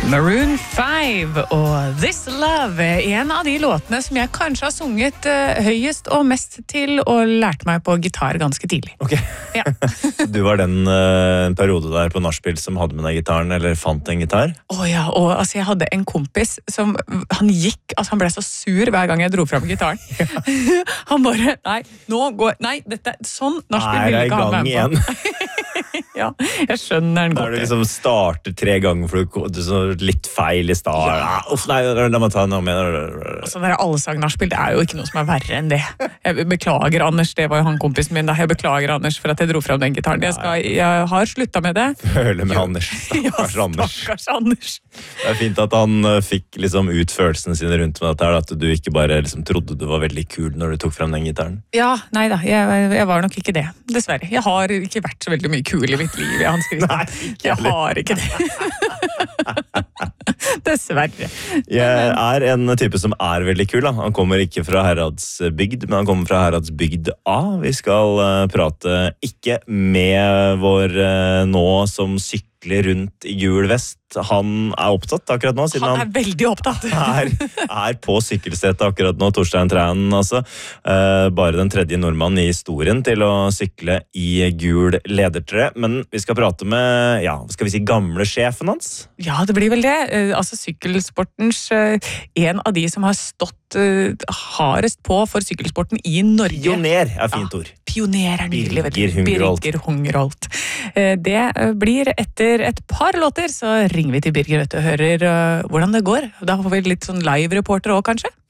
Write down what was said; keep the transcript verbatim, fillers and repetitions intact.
Maroon five og This Love er en av de låtene som jeg kanskje har sunget uh, høyest og mest til og lært meg på gitar ganske tidlig. Ok. Ja. Du var den uh, periode der på nachspiel som hadde med deg gitaren, eller fant en gitar? Å oh, ja, og altså, jeg hadde en kompis som, han gikk, altså han ble så sur hver gang jeg dro frem gitaren. Ja. Han bare, nei, nå går, nei, dette, sånn nachspiel vil ikke ha med meg på. Ja, jeg skjønner den godt. Da du liksom starter tre ganger for du så litt feil i start. Ja. Uff, nei, la meg ta noe med. Altså, det er allsang-nachspiel, det er jo ikke noe som er verre enn det. Jeg beklager, Anders, det var jo han kompisen min da. Jeg beklager, Anders, for at jeg dro frem den gitaren. Jeg, skal, jeg har sluttet med det. Føler med Anders. Stakkars ja, Anders. Stakkars Anders. Det er fint at han fikk liksom ut følelsene sine rundt med dette, at du ikke bare liksom trodde du var veldig kul når du tok frem den gitaren. Ja, nei da, jeg, jeg var nok ikke det, dessverre. Jeg har ikke vært så veldig mye kul i mitt liv, jeg har skrevet. Nei, jeg har ikke det. Dessverre. Jeg er en type som er veldig kul. Da. Han kommer ikke fra Heradsbygd, men han kommer fra Heradsbygd A. Vi skal uh, prate ikke med vår uh, nå som sykler rundt i gul vest. Han er opptatt akkurat nå. Siden han er han veldig opptatt. er, er på sykkelstedet akkurat nå, Torstein Trænen. Altså. Uh, bare den tredje nordmannen i historien til å sykle i gul ledertre. Men vi skal prate med, ja, skal vi si gamle sjefen hans? Ja, det blir vel det. Uh, altså sykkelsportens uh, en av de som har stått uh, hardest på for sykkelsporten i Norge. Pioner er fint ord. Ja, pioner er nydelig. Birger Hungerholt. Birger Hungerholt. Uh, det uh, blir etter et par låter, så ringer vi til Birger vet du, og hører uh, hvordan det går. Da får vi litt sånn live-reporter også, kanskje?